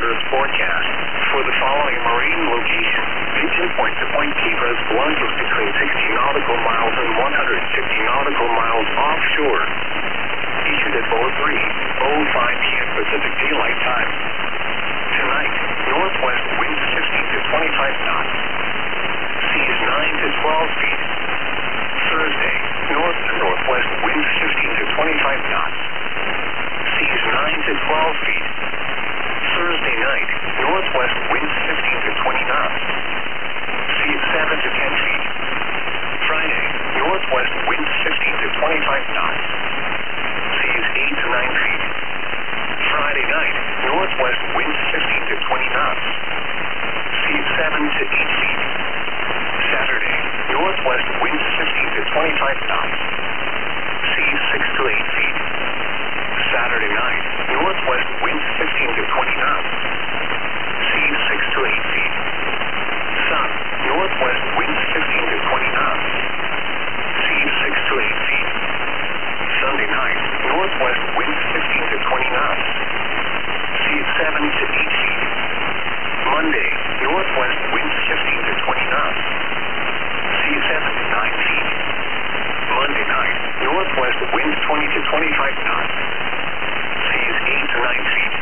waters forecast. For the following marine location, Pigeon Point to Point Kibras plunges between 60 nautical miles and 150 nautical miles offshore. Issued at 03:05 p.m. Pacific Daylight Time. Tonight, northwest winds 15 to 25 knots. Seas 9 to 12 feet. Thursday, north to northwest winds 15 to 25 knots. Seas 9 to 12 feet. Thursday night, northwest winds 15 to 20 knots. Seas 7 to 10 feet. Friday, northwest winds 15 to 25 knots. Seas 8 to 9 feet. Friday night, northwest winds 15 to 20 knots. Seas 7 to 8 feet. Saturday, northwest winds 15 to 25 knots. Seas 6 to 8 feet. Saturday night, northwest winds 15 to 20 knots. Seas 6 to 8 feet. Sun, northwest winds 15 to 20 knots. Seas 6 to 8 feet. Sunday night, northwest winds 15 to 20 knots. Seas 7 to 8 feet. Monday, northwest winds 15 to 20 knots. Seas 7 to 9 feet. Monday night, northwest winds 20 to 25 knots. Seas 8 to 9 feet.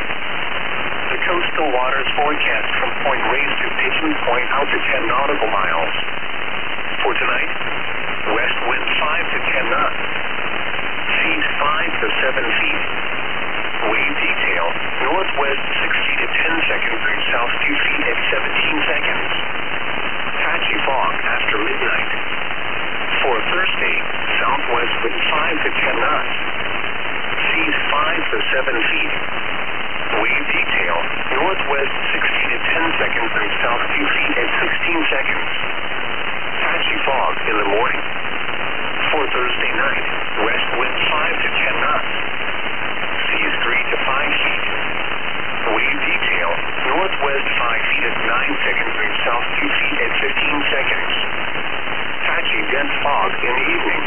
The coastal waters forecast from Point Reyes to Pigeon Point out to 10 nautical miles. For tonight, west wind 5 to 10 knots. Seas 5 to 7 feet. Wave detail, northwest 60 to 10 seconds and south 2 feet at 17 seconds. Patchy fog after midnight. For Thursday, southwest wind 5 to 10 knots. Seas 5 to 7 feet. Wave detail, northwest 60 to 10 seconds and south 2 feet at 16 seconds. Patchy fog in the morning. For Thursday night, west wind 5 to 10 knots. Seas 3 to 5 feet. Wave detail, northwest 5 feet at 9 seconds and south 2 feet at 15 seconds. Patchy dense fog in the evening.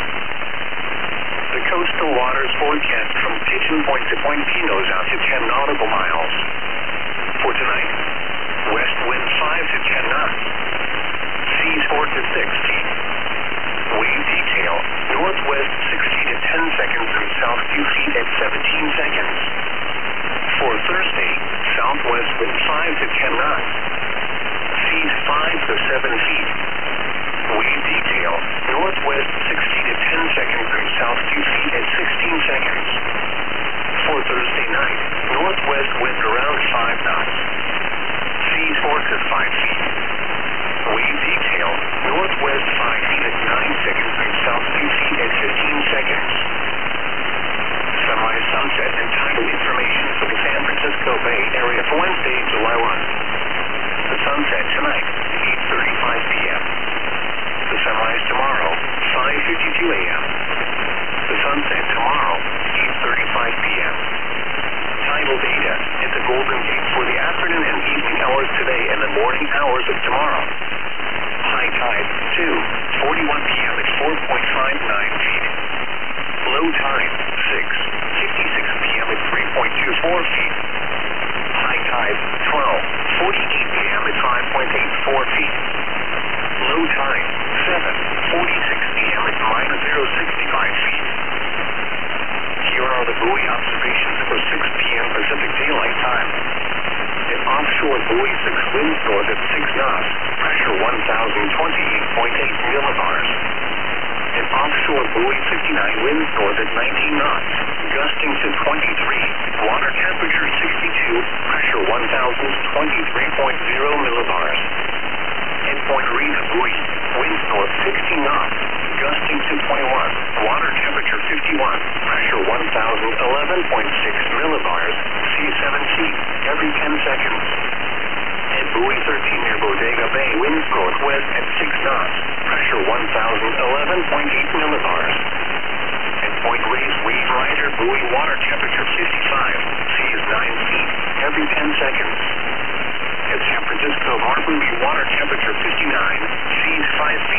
The coastal waters forecast from Pigeon Point to Point Pinos out to 10 nautical miles. For tonight, west wind 5 to 10 knots. Seas 4 to 6 feet. Wave detail, northwest 60 to 10 seconds and south 2 feet at 17 seconds. For Thursday, southwest wind 5 to 10 knots. Seas 5 to 7 feet. Wave detail, northwest 60 to 10 seconds and south 2 feet at 16 seconds. For Thursday night, northwest wind around 5 knots. Seas 4 to 5 feet. Wave detail, northwest 5 feet at 9 seconds and south 2 feet at 15 seconds. Sunrise, sunset, and tidal information for the San Francisco Bay Area for Wednesday, July 1. The sunset tonight, 8:35 p.m. The sunrise tomorrow, 5:52 a.m. The sunset tomorrow, 8:35 p.m. Tidal data at the Golden Gate for the afternoon and evening hours today and the morning hours of tomorrow. High tide, 2:41 p.m. at 4.59 feet. Low tide, 6:56 p.m. at 3.24 feet. High tide, 12:48 p.m. at 5.84 feet. Low tide, 7:46 p.m. at -0.65 feet. Here are the buoy observations for 6 p.m. Pacific Daylight Time. An offshore buoy 6 winds north at 6 knots, pressure 1,028.8 millibars. An offshore buoy 59 winds north at 19 knots, gusting to 23, water temperature 62, pressure 1,023.0 millibars. At Point Reyes buoy, winds north 60 knots, gusting to 21, water temperature 51, pressure 1,011.6 millibars, sea 7 feet, every 10 seconds. At buoy 13 near Bodega Bay, winds northwest at 6 knots, pressure 1,011.8 millibars. At Point Reyes Reef Rider buoy, water temperature 55, sea 9 feet, every 10 seconds. At San Francisco Harbor, water temperature 59, seas 5 feet.